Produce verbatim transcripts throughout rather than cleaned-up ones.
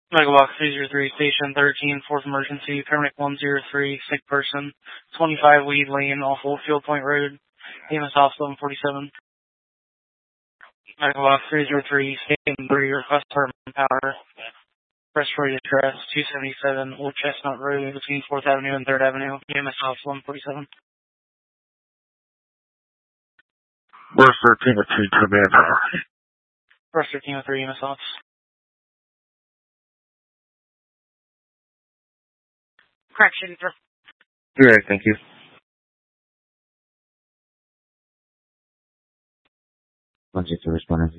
Megawalk three zero three, Station thirteen, fourth emergency, paramedic one zero three, sick person, twenty-five Weed Lane, off Oldfield Point Road, E M S off eleven forty-seven. Megawalk three zero three, Station three, request for power, respiratory distress, two seventy-seven, Old Chestnut Road, between fourth Avenue and third Avenue, E M S off eleven forty-seven. Burst thirteen with two to manpower. Burst thirteen with three E M S off. Correction. Great, thank you. one zero two responders.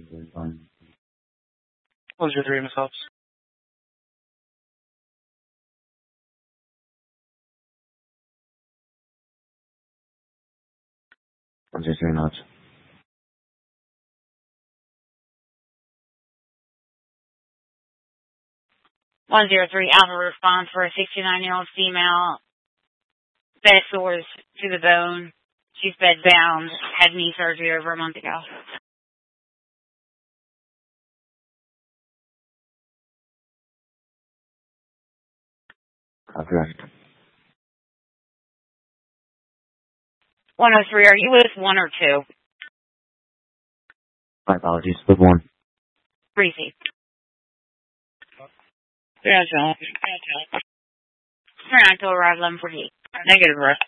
one zero three E M S off. one zero three knots. one zero three Alpha response for a sixty-nine-year-old female. Bed sores to the bone. She's bedbound. Had knee surgery over a month ago. Copy that. one oh three, are you with one or two? My apologies, with one. Breezy. Yeah, John. Turn on to arrive eleven forty-eight. Negative rest.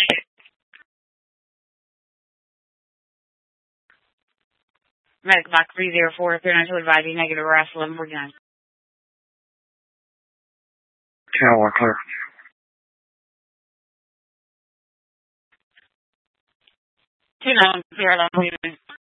Medic box three zero four, turn on to advising negative arrest eleven forty-nine. Channel one clear. two nine zero eleven forty-nine.